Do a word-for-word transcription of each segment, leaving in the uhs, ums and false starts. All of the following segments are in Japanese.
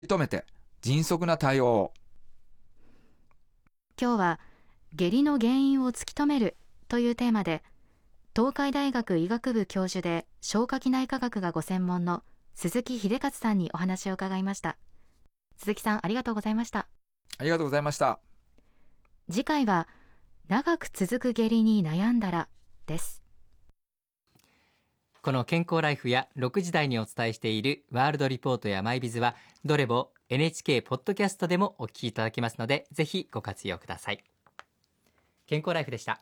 止めて迅速な対応を。 今日は下痢の原因を突き止めるというテーマで、東海大学医学部教授で消化器内科学がご専門の鈴木秀勝さんにお話を伺いました。鈴木さん、ありがとうございました。 ありがとうございました。 次回は長く続く下痢に悩んだらです。 この健康ライフやろくじ台にお伝えしているワールドリポートやマイビズはどれも エヌエイチケー ポッドキャストでもお聞きいただけますので、ぜひご活用ください。健康ライフでした。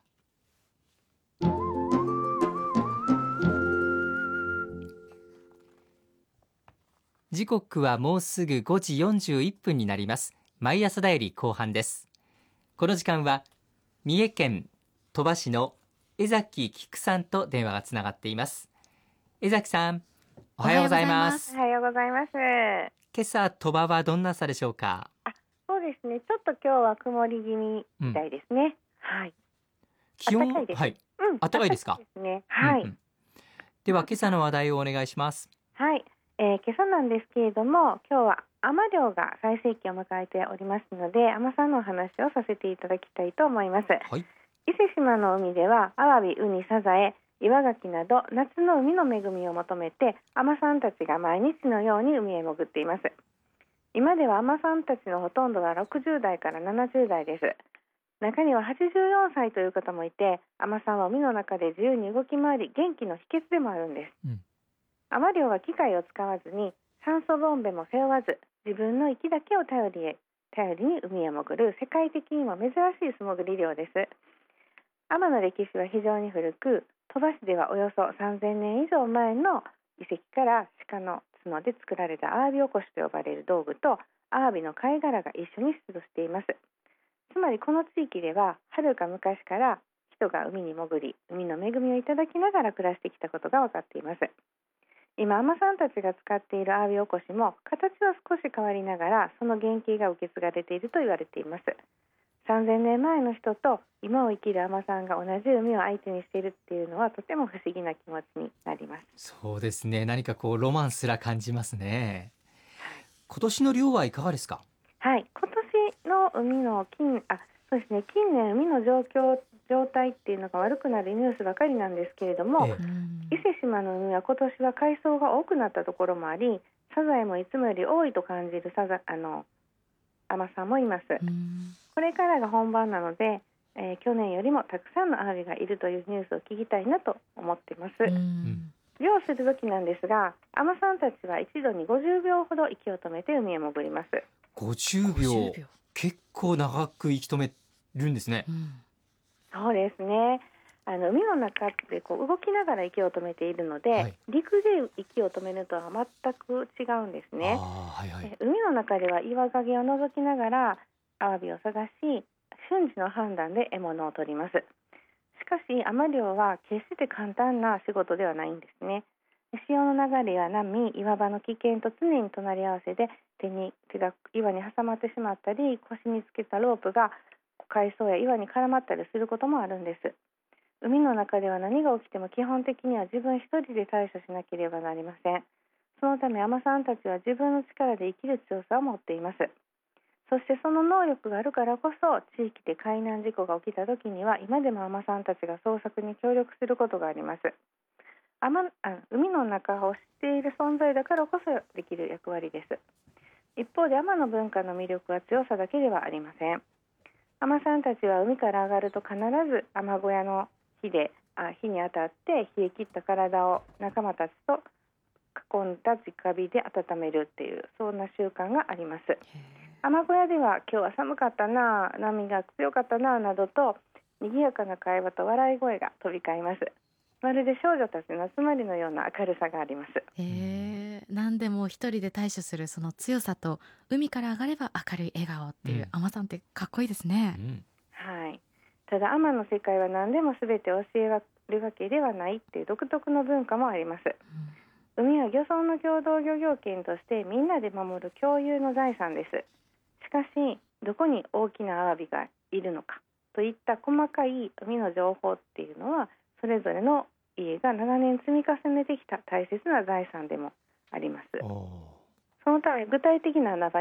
時刻はもうすぐごじよんじゅういっぷんになります。毎朝だより後半です。この時間は三重県鳥羽市の江崎菊さんと電話がつながっています。江崎さん、おはようございます。 おはようございます。 今朝鳥羽はどんな朝でしょうか？ あ、そうですね、ちょっと今日は曇り気味みたいですね、うん、はい。 気温、 暖かいです。 はい、 うん、 暖かいですか？ ですね、はい、 うんうん、では今朝の話題をお願いします。 はい、えー、今朝なんですけれども、今日は海女漁が最盛期を迎えておりますので、海女さんのお話をさせていただきたいと思います。 はい、 伊勢志摩の海ではアワビ、ウニ、サザエ、岩ガキなど夏の海の恵みを求めて海女さんたちが毎日のように海へ潜っています。今では海女さんたちのほとんどがろくじゅう代からななじゅう代です。中にははちじゅうよんさいという方もいて、海女さんは海の中で自由に動き回り元気の秘訣でもあるんです。うん、海女漁は機械を使わずに酸素ボンベも背負わず、自分の息だけを頼りへ頼りに海へ潜る世界的にも珍しい素潜り漁です。海女の歴史は非常に古く、鳥羽市ではおよそさんぜんねん以上前の遺跡から鹿の角で作られたアワビ起こしと呼ばれる道具とアワビの貝殻が一緒に出土しています。つまりこの地域では遥か昔から人が海に潜り、海の恵みをいただきながら暮らしてきたことが分かっています。今海女さんたちが使っているアワビ起こしも形は少し変わりながら、その原型が受け継がれていると言われています。さんぜんねんまえの人と今を生きる海女さんが同じ海を相手にしているっていうのはとても不思議な気持ちになります。 そうですね、何かこうロマンすら感じますね。はい、今年の漁はいかがですか？ はい、今年の海の近あそうですね近年海の状況状態っていうのが悪くなるニュースばかりなんですけれども、ええ、伊勢志摩の海は今年は海藻が多くなったところもあり、サザエもいつもより多いと感じるサザあの海女さんもいます。これからが本番なので、えー、去年よりもたくさんのアワビがいるというニュースを聞きたいなと思ってます。漁する時なんですが、海女さんたちは一度にごじゅうびょうほど息を止めて海へ潜ります。 ごじゅうびょう、ごじゅうびょう、結構長く息止めるんですね。うん、 そうですね、あの海の中でこう動きながら息を止めているので、はい、陸で息を止めるとは全く違うんですね。はいはい、海の中では岩陰を覗きながらアワビを探し、瞬時の判断で獲物を取ります。しかし海女漁は決して簡単な仕事ではないんですね。潮の流れや波、岩場の危険と常に隣り合わせで、手に手が岩に挟まってしまったり、腰につけたロープが海藻や岩に絡まったりすることもあるんです。海の中では何が起きても基本的には自分一人で対処しなければなりません。そのため海女さんたちは自分の力で生きる強さを持っています。そしてその能力があるからこそ、地域で海難事故が起きた時には今でも海女さんたちが捜索に協力することがあります。海あ海の中を知っている存在だからこそできる役割です。一方で海女の文化の魅力は強さだけではありません。海女さんたちは海から上がると必ず海小屋の火であ火に当たって冷え切った体を仲間たちと囲んだ直火で温めるっていう、そんな習慣があります。海小屋では今日は寒かったな、波が強かったななどと賑やかな会話と笑い声が飛び交います。まるで少女たちの集まりのような明るさがあります。 へー、何でも一人で対処するその強さと、海から上がれば明るい笑顔っていう、うん、海女さんってかっこいいですね。うん、 はい。ただ海の世界は何でも全て教えるわけではないっていう独特の文化もあります。うん、海は漁村の共同漁業権としてみんなで守る共有の財産です。しかしどこに大きなアワビがいるのかといった細かい海の情報っていうのは、それぞれの家が長年積み重ねてきた大切な財産でもあります。そそのため具体的な中